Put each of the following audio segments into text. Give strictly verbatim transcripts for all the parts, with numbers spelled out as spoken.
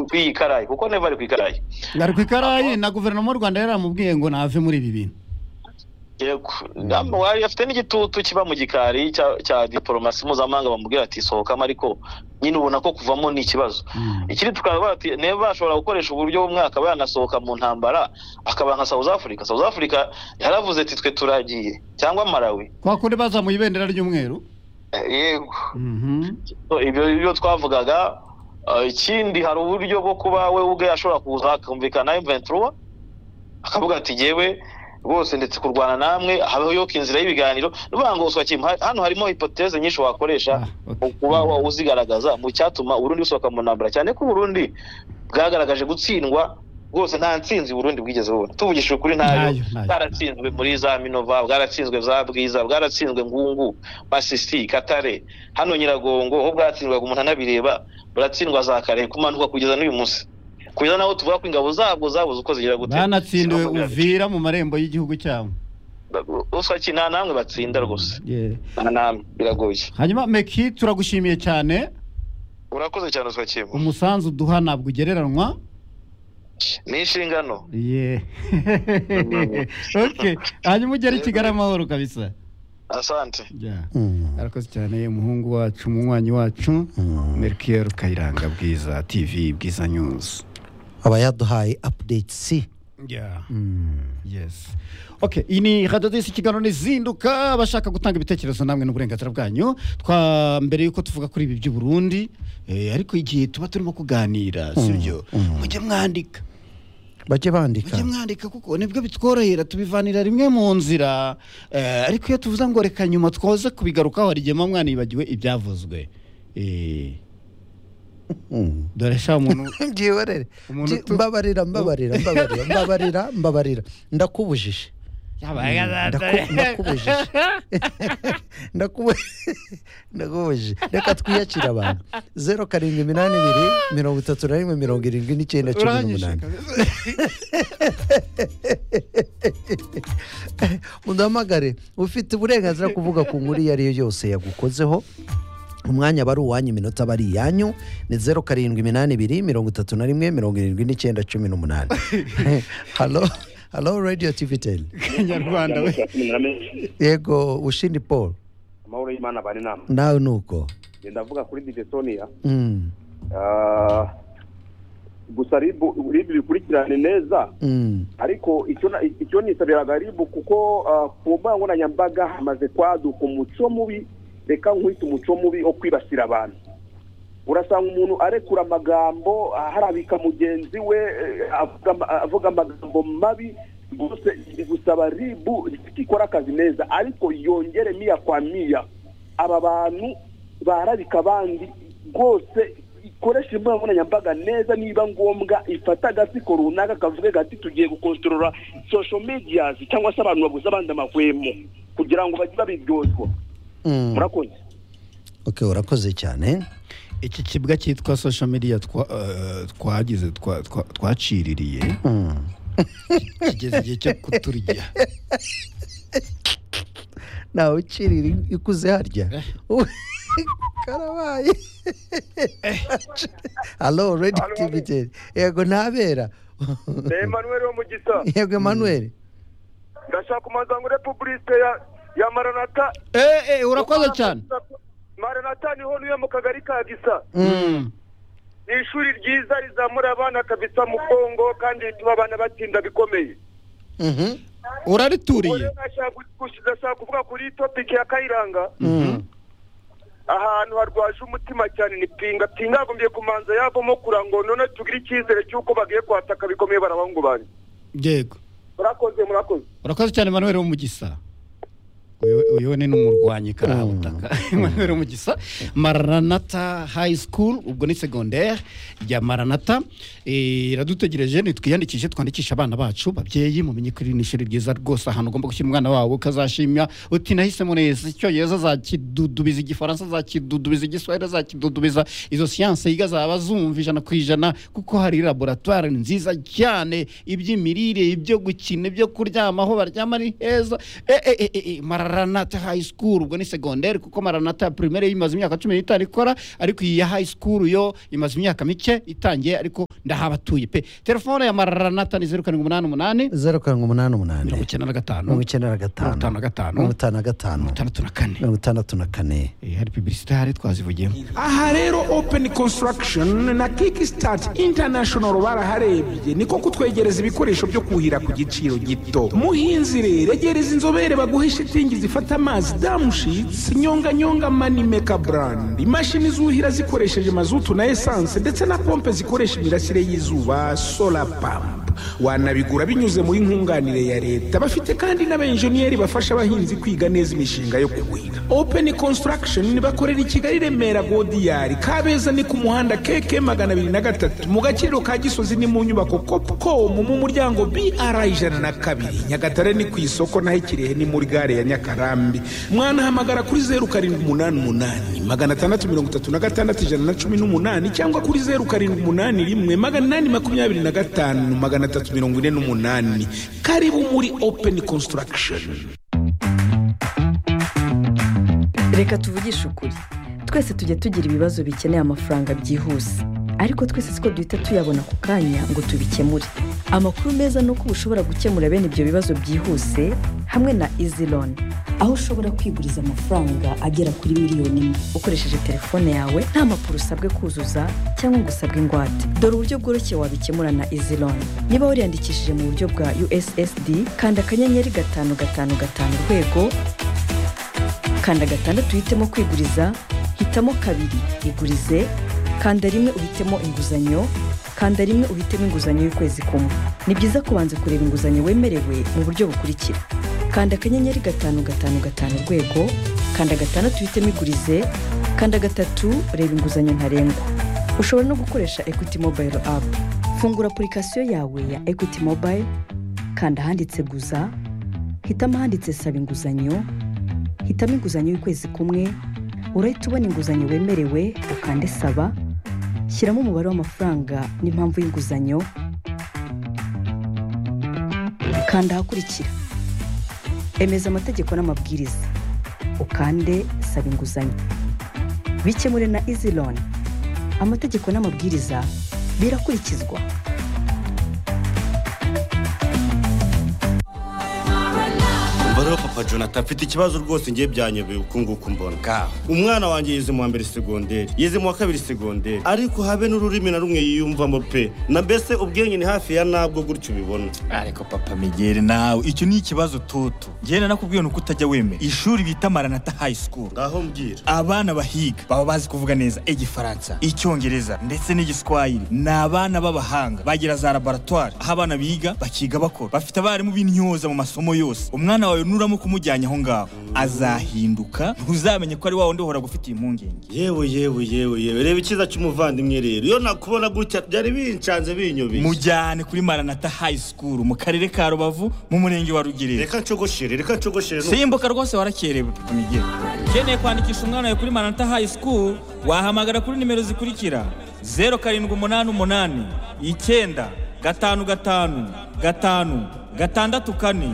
kwikarayi kuko neva ari kwikarayi ngari kwikarayi na guverinoma y'u Rwanda yaramubwiye ngo nave muri ibi bintu yego namwe wari afite n'igitutu kiba mu gikari cya cya diplomasi mpuzamahanga bamubwira ati sohokamo ariko nyine ubona ko kuvamo ni ikibazo ikiri tukaba ati neva ashobora gukoresha uburyo bw'umwaka banasohoka mu ntambara akaba nka South Africa South Africa yaravuze ati twe turagiye cyangwa Malawi kwa kundi baza mu ibendera ry'umweru yego so ibyo ibyo twavugaga ikindi hari uburyo bwo kuba we ubwe ashobora kuza kumvikana M vingt-trois akavuga ati yewe bose ndetse kurwana namwe habaho yo kinzira y'ibiganiro nubango uswa kimwe hano harimo hypothèse nyinshi wakoresha kuba uzigaragaza mu cyatuma Burundi busohoka mu ntambara cyane ko Burundi bwagaragaje gutsindwa rwose nta nsinzi Burundi bwigeze bubona tuvugishije kuri nayo bwaratsinzwe muri za Minova bwaratsinzwe za Bwiza bwaratsinzwe Ngungu Masisi Katare hano Nyiragongo ho bwatsinzwe umuntu anabireba buratsindwa za Kare kumanuka kugeza n'uyu munsi kugeza naho tuvuga ko ingabo zabwo zabuze uko zigira gute banatsindiwe Uvira mu marembo y'igihugu cyabo uswa kina namwe batsinda rwose nta namwe biragoye hanyuma Meki turagushimiye cyane urakoze cyane uswa kimwe umusanzu duha ntabwo ugereranwa ni inshingano yeah okay hanyuma ugere Kigali amahoro kabisa asante yeah arakoze cyane umuhungu wacu umunywanyi wacu Merkier Kayiranga Bwiza T V Bwiza News aba yaduhaye updates yeah mm. yes okay ini radio disi kigano nizinduka bashaka gutanga ibitekerezo namwe n'uburenganzira bwanyu twa mbere yuko tuvuga kuri ibi by'u Burundi eh, ariko igihe tuba turimo kuganira sibyo mujye mwandika baje bandika mujye mwandika kuko nibwo bitworohera tubivanira rimwe mu nzira eh, ariko iyo tuvuza ngo reka nyuma twoze kubigarukaho hari gema mwana yibagiwe ibyavuzwe eh dore sha umuntu ngiyorere mbabarira mbabarira mbabarira mbabarira mbabarira ndakubujije ndakubujije ndakubujije reka twiyakira abantu zero karindwi iminani ibiri mirongo itatu na rimwe mirongo irindwi n'icyenda cumi n'umunani mudahamagare ufite uburenganzira kuvuga ku nkuru iyo ari yo yose yagukozeho umwanya bari uwanyu iminota bari iyanyu ni zero karindwi iminani ibiri mirongo itatu na rimwe mirongo irindwi n'icyenda cumi n'umunani halo halo radio tv ten Nyarwanda we yego ushindi Paul amahoro y'Imana bari nama nawe nuko ndavuga kuri Divetonia mm ah gusa ribu ribu bikurikirane neza mm ariko icyo icyo nisabira garibu kuko kumba ngona nyambaga hamaze kwaduka umuco mubi reka nkwita umuco mubi o kwibasira abantu urasanga umuntu arekura amagambo harabika mugenzi we avuga avuga amagambo mabi bose gusaba ribu ikora akazi neza ariko yongere miya kwa miya aba bantu barabika abandi rwose ikoresha imbuga nkoranyambaga neza niba ngombwa ifata agasiko runaka kavuge gati tugiye gukontorora social media cyangwa se abantu babuza abandi amahwemo kugira ngo bajye babiryozwa murakoze okay urakoze cyane iki kibwa cyitwa social media twagize twaciririye kigeze igihe cyo kuturya nawe ucirira ikuze harya karabaye halo radio tv yego ntabera Emmanuel wo mugisa yego Emmanuel ndashaka kumanza ngo republique ya ya Maranatha eh eh urakoze cyane Maranatha niho niyo mu kagari ka Gisa mm ishuri ryiza rizamura abana kabisa mu Kongo kandi tuba abana batinda bikomeye mhm urarituriye ndashaka kuvuga kuri topic ya Kayiranga mhm ahantu harwaje umutima cyane ni pinga pinga agombye kumanza yavamo kurango none tugira icyizere cyuko bagiye kwataka bikomeye barabangwa bani yego urakoze murakoze urakoze cyane Emmanuel wo mugisa uyu ni n'umurwanyi karabutaka Emmanuel Mugisa Maranatha High School ubwo ni secondaire ya Maranatha iradutegereje nitwiyandikishe twandikisha abana bacu babyeyi mumenye kuri n'ishuri ryiza rwose ahantu ugomba gushyira umwana wawe kazashimya uti nahisemo neza icyo yeza zakidudubiza igifaransa zakidudubiza igiswahili zakidudubiza izo science yiga zabazumva ijana ku ijana kuko hari laboratoire nziza cyane iby'imirire ibyo gukina ibyo kuryamaho baryama ari heza eh eh eh Maranatha High School ubwo ni secondaire kuko Maranatha primaire yimaze imyaka cumi n'itanu ikora ariko iyi high school yo imaze imyaka mike itangiye ariko ndahabatuye pe. Telefone ya Maranatha ni zeru karindwi umunani umunani zeru karindwi umunani umunani mirongo icyenda na gatanu mirongo icyenda na gatanu mirongo itanu na gatanu mirongo itanu na gatanu mirongo itandatu na kane mirongo itandatu na kane. Eh, hari publicité hari twazivugiyemo. aha rero open construction na kickstart international baraharebye niko kutwegereza ibikoresho byo kuhira ku giciro gito. muhinzi rero egereza inzobere baguhe shitingi zifata amazi damushitsi nyonga nyonga mani meka brand, imashini zuhira zikoresheje mazutu na essence ndetse na pompe zikoresha imirasire y'izuba solar pump. wanabigura binyuze muri nkunganire ya leta. bafite kandi n'abenjeniyeri bafasha abahinzi kwiga neza imishinga yo kuhira. open construction bakorera i Kigali Remera Godiyari Kabeza ni ku muhanda keke magana abiri na gatatu mu gaciro ka Gisozi ni mu nyubako Copcom mu muryango B R ijana na kabiri. Nyagatare ni ku isoko naho Kirehe ni muri gare ya Nyakarambi. mwana hamagara kuri zeru karindwi umunani umunani magana atandatu mirongo itatu na gatandatu ijana na cumi n'umunani cyangwa kuri zeru karindwi umunani rimwe magana inani makumyabiri na gatanu magana atatu mirongo ine n'umunani. karibu muri open construction. reka tuvugishe ukuri, twese tujya tugira ibibazo bikeneye amafaranga byihuse, ariko twese siko duhita tuyabona ku kanya ngo tubikemure. amakuru meza ni uko uba ushobora gukemura bene ibyo bibazo byihuse hamwe na Easy Loan, aho ushobora kwiguriza amafaranga agera kuri miliyoni imwe ukoresheje telefone yawe nta mpapuro usabwe kuzuza cyangwa ngo usabwe ingwate. dore uburyo bworoshye wabikemura na Easy Loan. niba wariyandikishije mu buryo bwa U S S D kanda akanyenyeri gatanu gatanu gatanu urwego, kanda gatandatu uhitemo kwiguriza, hitamo kabiri igurize, kanda rimwe uhitemo inguzanyo, kanda rimwe uhitemo inguzanyo y'ukwezi kumwe. ni byiza kubanza kureba inguzanyo wemerewe mu buryo bukurikira: kanda akanyenyeri gatanu gatanu gatanu urwego, kanda gatandatu uhitemo igurize, kanda gatatu reba inguzanyo ntarengwa. ushobora no gukoresha Equity Mobile App. fungura application yawe ya Equity Mobile, kanda ahanditse guza, hitamo ahanditse saba inguzanyo, hitamo inguzanyo y'ukwezi kumwe, urahita ubona inguzanyo wemerewe, ukande saba, shyiramo umubare w'amafaranga n'impamvu y'inguzanyo, kanda ahakurikira emeza amategeko n'amabwiriza, ukande saba inguzanyo. bikemure na Easy Loan. amategeko n'amabwiriza birakurikizwa. Mbaro papa Jonathan afite ikibazo rwose ngiye byanyobeye uko nguko mbona. umwana wanjye yize mu wa mbere segonderi, yize mu wa kabiri segonderi, ariko habe n'ururimi na rumwe yiyumvamo pe. na mbese ubwenge ni hafi ya nabwo gutyo ubibona. ariko papa Migere nawe icyo ni ikibazo toto. Ngena nakubwiye nuko utajya wemera ishuri bita Maranatha High School. ngaho mbwira. abana bahiga baba bazi kuvuga neza igifaransa, icyongereza ndetse n'igiswahili. ni abana b'abahanga, bagira za laboratoire aho abana biga bakiga bakora. bafite abarimu b'intyoza mu masomo yose. umwana wawe nuramo kumujyanya aho ngaho azahinduka, ntuzamenye ko ari wa wundi uhora gufitiye impungenge. yewe yewe yewe yewe reba ikiza cy'umuvandimwe rero. iyo nakubona gutya byari bincanze binyobeye. mujyane kuri Maranatha High School mu karere ka Rubavu mu murenge wa Rugerero. reka ncogoshere reka ncogoshere simbuka rwose warakerewe papa Migere. ukeneye kwandikisha umwana wawe kuri Maranatha High School wahamagara kuri nimero zikurikira: zeru karindwi umunani umunani icyenda gatanu gatanu gatanu gatandatu kane.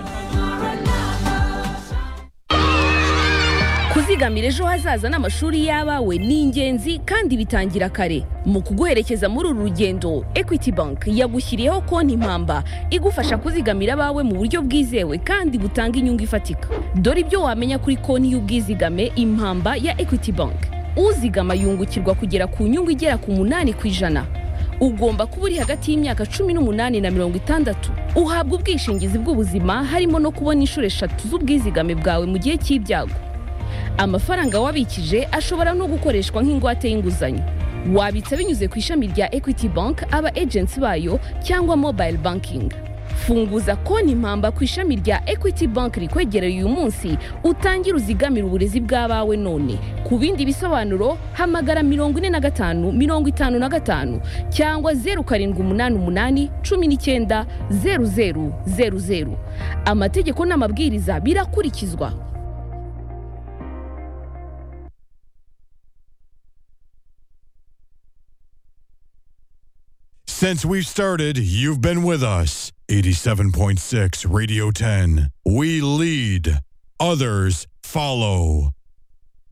kuzigamira ejo hazaza n'amashuri y'abawe ni ingenzi kandi bitangira kare. mu kuguherekeza muri uru rugendo, Equity Bank yagushyiriyeho konti impamba igufasha kuzigamira abawe mu buryo bwizewe kandi butanga inyungu ifatika. dore ibyo wamenya kuri konti y'ubwizigame impamba ya Equity Bank. uzigama yungukirwa kugera ku nyungu igera ku munani ku ijana. ugomba kuba uri hagati y'imyaka cumi n'umunani na mirongo itandatu. uhabwa ubwishingizi bw'ubuzima harimo no kubona inshuro eshatu z'ubwizigame bwawe mu gihe cy'ibyago. amafaranga wabikije ashobora no gukoreshwa nk'ingwate y'inguzanyo. wabitsa binyuze ku ishami rya Equity Bank, aba agents bayo cyangwa mobile banking. funguza konti impamba ku ishami rya Equity Bank rikwegereye uyu munsi, utangire uzigamira uburezi bw'abawe none. ku bindi bisobanuro hamagara mirongo ine na gatanu mirongo itanu na gatanu cyangwa zeru karindwi umunani umunani cumi n'icyenda zeru zeru zeru zeru. amategeko n'amabwiriza birakurikizwa. Since we've started, you've been with us. eighty-seven point six Radio ten. We lead, others follow.